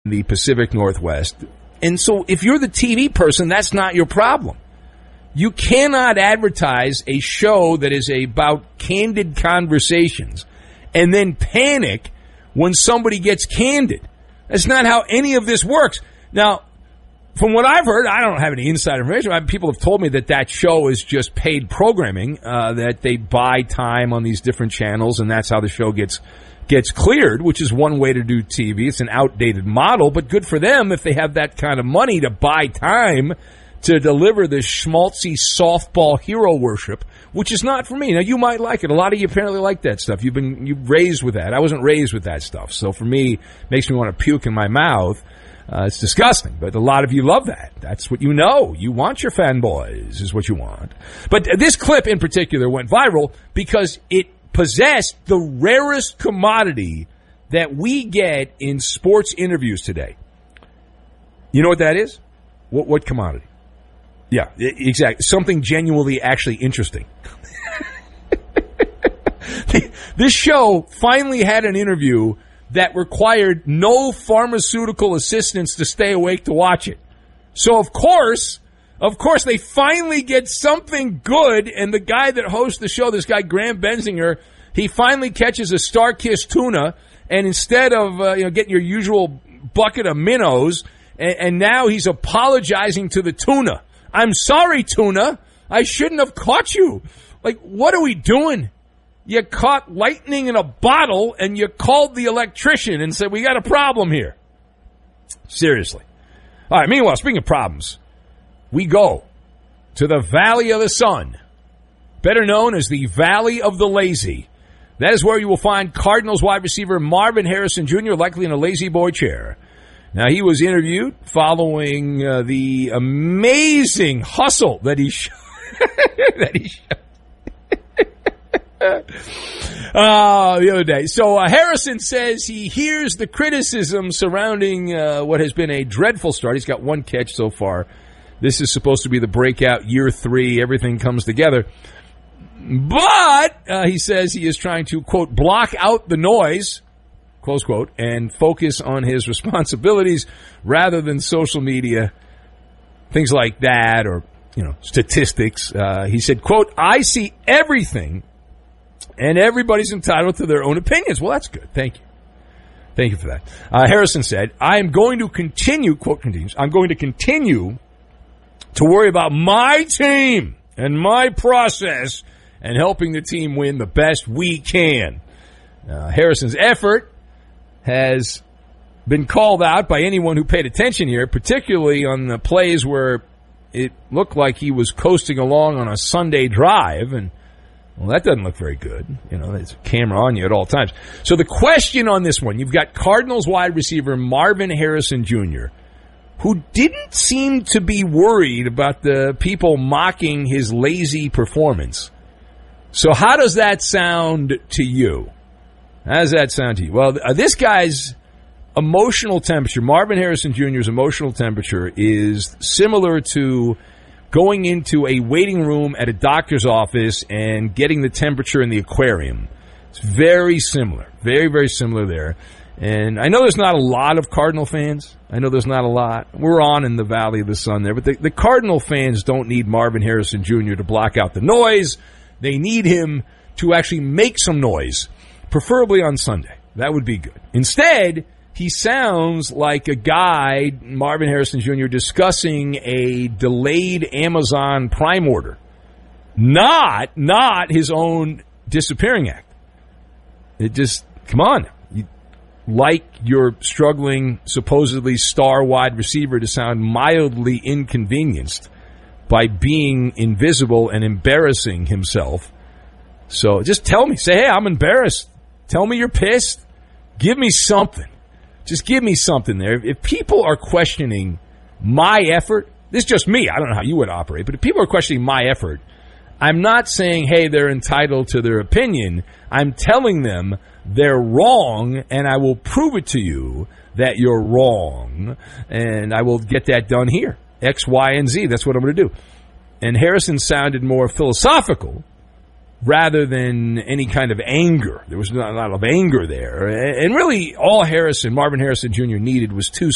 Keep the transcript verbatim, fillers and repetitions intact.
the Pacific Northwest. And so if you're the T V person, that's not your problem. You cannot advertise a show that is about candid conversations and then panic when somebody gets candid. That's not how any of this works. Now, from what I've heard, I don't have any inside information. People have told me that that show is just paid programming, uh, that they buy time on these different channels, and that's how the show gets gets cleared, which is one way to do T V. It's an outdated model, but good for them if they have that kind of money to buy time to deliver this schmaltzy softball hero worship, which is not for me. Now, you might like it. A lot of you apparently like that stuff. You've been you raised with that. I wasn't raised with that stuff. So for me, it makes me want to puke in my mouth. Uh, it's disgusting, but a lot of you love that. That's what you know. You want your fanboys is what you want. But this clip in particular went viral because it possessed the rarest commodity that we get in sports interviews today. You know what that is? What, what commodity? Yeah, exactly. Something genuinely actually interesting. This show finally had an interview that required no pharmaceutical assistance to stay awake to watch it. So, of course, of course, they finally get something good, and the guy that hosts the show, this guy Graham Benzinger, he finally catches a StarKist tuna, and instead of uh, you know getting your usual bucket of minnows, and, and now he's apologizing to the tuna. I'm sorry, tuna. I shouldn't have caught you. Like, what are we doing? You caught lightning in a bottle, and you called the electrician and said, we got a problem here. Seriously. All right, meanwhile, speaking of problems, we go to the Valley of the Sun, better known as the Valley of the Lazy. That is where you will find Cardinals wide receiver Marvin Harrison Junior, likely in a lazy boy chair. Now, he was interviewed following uh, the amazing hustle that he showed. that he showed. uh, the other day. So uh, Harrison says he hears the criticism surrounding uh, what has been a dreadful start. He's got one catch so far. This is supposed to be the breakout year three. Everything comes together. But, uh, he says he is trying to, quote, block out the noise, close quote, and focus on his responsibilities rather than social media, things like that, or, you know, statistics. Uh, he said, quote, I see everything, and everybody's entitled to their own opinions. Well, that's good. Thank you. Thank you for that. Uh, Harrison said, I am going to continue, quote continues, I'm going to continue to worry about my team and my process and helping the team win the best we can. Uh, Harrison's effort has been called out by anyone who paid attention here, particularly on the plays where it looked like he was coasting along on a Sunday drive, and well, that doesn't look very good. You know, there's a camera on you at all times. So the question on this one, you've got Cardinals wide receiver Marvin Harrison Junior, who didn't seem to be worried about the people mocking his lazy performance. So how does that sound to you? How does that sound to you? Well, uh, this guy's emotional temperature, Marvin Harrison Junior's emotional temperature, is similar to going into a waiting room at a doctor's office and getting the temperature in the aquarium. It's very similar. Very, very similar there. And I know there's not a lot of Cardinal fans. I know there's not a lot. We're on in the Valley of the Sun there. But the, the Cardinal fans don't need Marvin Harrison Junior to block out the noise. They need him to actually make some noise, preferably on Sunday. That would be good. Instead, he sounds like a guy, Marvin Harrison Junior, discussing a delayed Amazon Prime order. Not, not his own disappearing act. It just, come on. You like your struggling, supposedly star wide receiver to sound mildly inconvenienced by being invisible and embarrassing himself. So just tell me. Say, hey, I'm embarrassed. Tell me you're pissed. Give me something. Just give me something there. If people are questioning my effort, this is just me. I don't know how you would operate, but if people are questioning my effort, I'm not saying, hey, they're entitled to their opinion. I'm telling them they're wrong, and I will prove it to you that you're wrong, and I will get that done here. X, Y, and Z. That's what I'm going to do. And Harrison sounded more philosophical rather than any kind of anger. There was not a lot of anger there. And really, all Harrison, Marvin Harrison Junior needed was two